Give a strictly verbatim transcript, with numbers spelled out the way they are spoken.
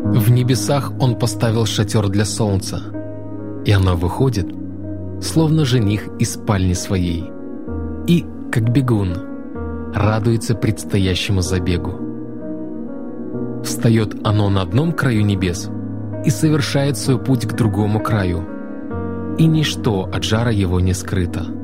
В небесах Он поставил шатер для солнца, и оно выходит, словно жених из спальни своей, и, как бегун, радуется предстоящему забегу. Встает оно на одном краю небес и совершает свой путь к другому краю, и ничто от жара его не скрыто.